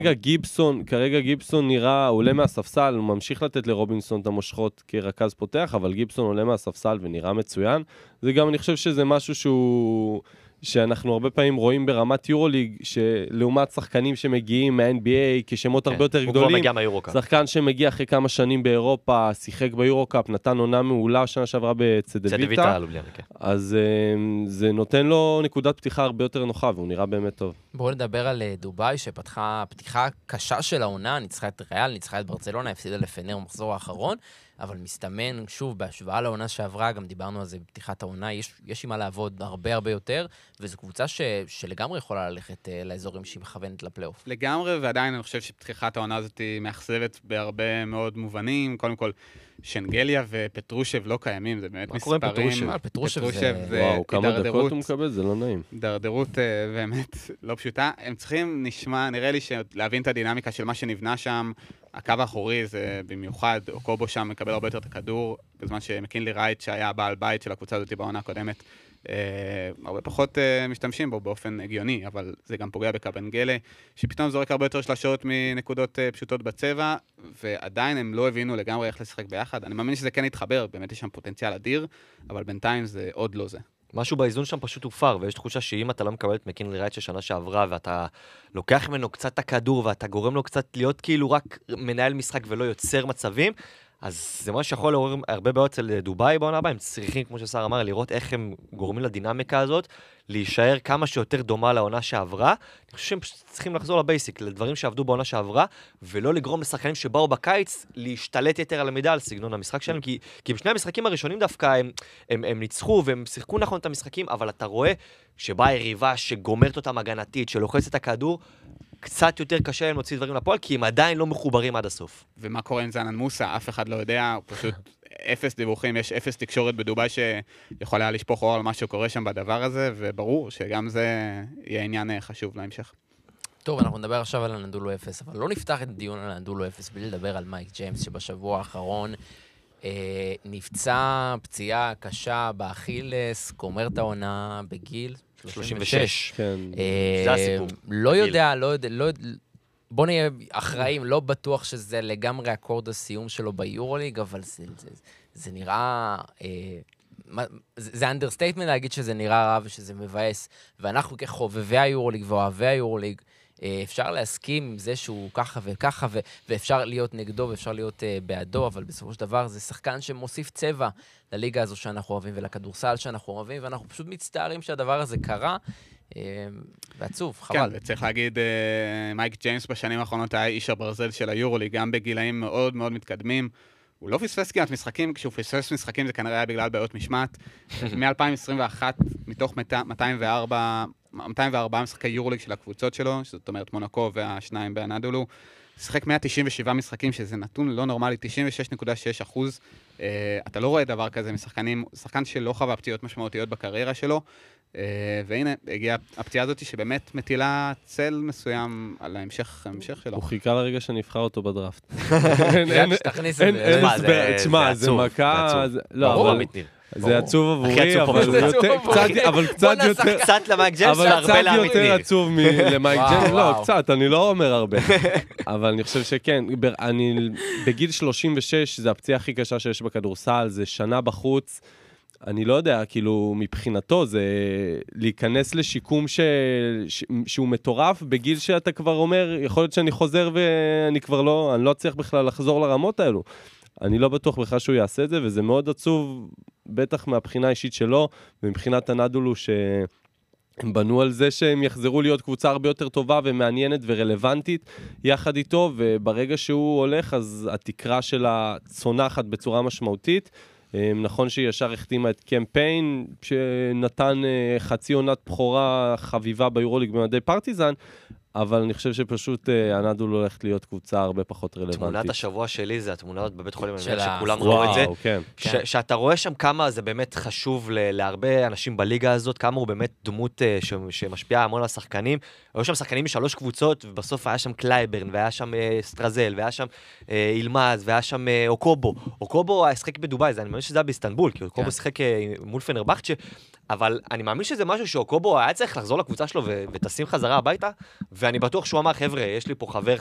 כרגע גיבסון נראה, הוא עולה מהספסל, הוא ממשיך לתת לרובינסון את המושכות כרכז פותח, אבל גיבסון עולה מהספסל ונראה מצוין. זה גם, אני חושב שזה משהו שאנחנו הרבה פעמים רואים ברמת יורוליג, שלעומת שחקנים שמגיעים מה-NBA כשמות הרבה יותר גדולים, שחקן שמגיע אחרי כמה שנים באירופה, שיחק ביורוקאפ, נתן עונה מעולה שנה שעברה בצדוויטה, אז זה נותן לו נקודת פתיחה הרבה יותר נוחה, והוא נראה באמת טוב. בואו נדבר על דובאי, שפתחה פתיחה קשה של העונה, ניצחה את ריאל, ניצחה את ברצלונה, הפסידה לפנר במחזור האחרון, אבל מסתמן, שוב, בהשוואה לעונה שעברה, גם דיברנו על זה בפתיחת העונה, יש עם מה לעבוד הרבה הרבה יותר, וזו קבוצה שלגמרי יכולה ללכת לאזורים שהיא מכוונת לפלייאוף. לגמרי, ועדיין אני חושב שפתיחת העונה הזאת היא מאכזבת בהרבה מאוד מובנים. קודם כל, שנגליה ופטרושב לא קיימים, זה באמת מספרים. מה קורה פטרושב זה וואו, כמה דקות הוא מקבל, זה לא נעים. דרדרות באמת לא פשוטה. הם צריכים, נראה לי להבין את הדינמיקה של מה שנבנה שם. הקו האחורי זה במיוחד, אוקובו שם מקבל הרבה יותר את הכדור, בזמן שמקינלי רייט, שהיה הבעל בית של הקבוצה הזאת בעונה הקודמת, הרבה פחות משתמשים בו באופן הגיוני, אבל זה גם פוגע בקבנגלה, שפתאום זורק הרבה יותר שלשות מנקודות פשוטות בצבע, ועדיין הם לא הבינו לגמרי איך לשחק ביחד. אני מאמין שזה כן יתחבר, באמת יש שם פוטנציאל אדיר, אבל בינתיים זה עוד לא זה. משהו באיזון שם פשוט הופר, ויש תחושה שאם אתה לא מקבל את מקינלי רייט של שנה שעברה, ואתה לוקח ממנו קצת את הכדור, ואתה גורם לו קצת להיות כאילו רק מנהל משחק ולא יוצר מצבים, אז זה מה שיכול לעורר הרבה בעיות אצל דובאי בעונה הבאה. הם צריכים, כמו ששר אמר, לראות איך הם גורמים לדינמיקה הזאת, להישאר כמה שיותר דומה לעונה שעברה. אני חושב שהם צריכים לחזור לבייסיק, לדברים שעבדו בעונה שעברה, ולא לגרום לשחקנים שבאו בקיץ להשתלט יותר על המידע, על סגנון המשחק שלהם, כי בשני המשחקים הראשונים דווקא הם ניצחו, והם שיחקו נכון את המשחקים, אבל אתה רואה שבאה יריבה שגומרת אותם הגנתית, שלוחצת את הכדור, קצת יותר קשה להם להוציא דברים לפועל, כי הם עדיין לא מחוברים עד הסוף. ומה קורה עם זנן מוסה? אף אחד לא יודע, הוא פשוט אפס דיווחים, יש אפס תקשורת בדובאי שיכול היה לשפוך אור על מה שקורה שם בדבר הזה, וברור שגם זה יהיה עניין חשוב להמשך. טוב, אנחנו נדבר עכשיו על הנדולו אפס, אבל לא נפתח את הדיון על הנדולו אפס בלי לדבר על מייק ג'יימס, שבשבוע האחרון נפצע פציעה קשה באכילס, גומר את העונה בגיל 36. כן. זה הסיפור. לא יודע, בוא נהיה אחראים, לא בטוח שזה לגמרי אקורד הסיום שלו ביורוליג, אבל זה נראה, זה אנדרסטייטמנט להגיד שזה נראה רע ושזה מבאס, ואנחנו כחובבי היורוליג ואוהבי היורוליג, אפשר להסכים עם זה שהוא ככה וככה, ואפשר להיות נגדו ואפשר להיות בעדו, אבל בסופו של דבר זה שחקן שמוסיף צבע לליגה הזו שאנחנו אוהבים ולכדורסל שאנחנו אוהבים, ואנחנו פשוט מצטערים שהדבר הזה קרה, ועצוב, חבל. כן, צריך להגיד, מייק ג'יימס בשנים האחרונות היה איש הברזל של היורוליג, גם בגילאים מאוד מאוד מתקדמים. הוא לא פספס כמעט משחקים, כשהוא פספס משחקים זה כנראה היה בגלל בעיות משמעת. מ-2021, מתוך 204 משחקי יורוליג של הקבוצות שלו, זאת אומרת מונקו והשניים באנדולו, שחק 197 משחקים, שזה נתון לא נורמלי, 96.6%. אתה לא רואה דבר כזה משחקנים, שחקן שלא חווה פציעות משמעותיות בקריירה שלו, והנה, הגיעה הפציעה הזאת שבאמת מטילה צל מסוים על ההמשך שלו. הוא חיכה לרגע שנבחר אותו בדראפט. תכניס את זה. תשמע, זה מכה... לא, אבל... זה עצוב עבורי, אבל קצת למייק ג'יימס, אבל קצת יותר עצוב למייק ג'יימס, לא, קצת, אני לא אומר הרבה, אבל אני חושב שכן, בגיל 36, זה הפציעה הכי קשה שיש בכדורסל, זה שנה בחוץ, אני לא יודע, כאילו, מבחינתו, זה להיכנס לשיקום שהוא מטורף, בגיל שאתה כבר אומר, יכול להיות שאני חוזר ואני כבר לא, אני לא צריך בכלל לחזור לרמות האלו. אני לא בטוח בכלל שהוא יעשה את זה, וזה מאוד עצוב, בטח מהבחינה האישית שלו, ומבחינת הנדולו שהם בנו על זה שהם יחזרו להיות קבוצה הרבה יותר טובה ומעניינת ורלוונטית יחד איתו, וברגע שהוא הולך, אז התקרה שלה צונחת בצורה משמעותית. נכון שהיא ישר החתימה את קמפיין, שנתן חצי עונת בחורה חביבה ביורוליג במדי פרטיזן, אבל אני חושב שפשוט הנדולו הולכת להיות קבוצה הרבה פחות רלוונטית. תמונת השבוע שלי זה התמונות בבית חולים, שכולם ראו את זה. שאתה רואה שם כמה זה באמת חשוב להרבה אנשים בליגה הזאת, כמה הוא באמת דמות שמשפיעה המון על השחקנים. היו שם שחקנים משלוש קבוצות, ובסוף היה שם קלייברן, והיה שם סטרזל, והיה שם אילמז, והיה שם אוקובו. אוקובו השחק בדובאי, אני מאמין שזה היה באיסטנבול, כי אוקובו שחק מול פנרבכצ'ה, אבל אני מאמין שזה משהו שאוקובו היה צריך לחזור לקבוצה שלו ותשים חזרה הביתה, ואני בטוח שהוא אמר, חבר'ה, יש לי פה חבר